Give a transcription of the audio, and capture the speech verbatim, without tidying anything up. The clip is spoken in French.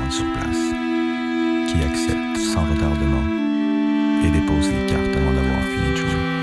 attendent sur place, qui acceptent sans retardement et déposent les cartes avant d'avoir fini de jouer.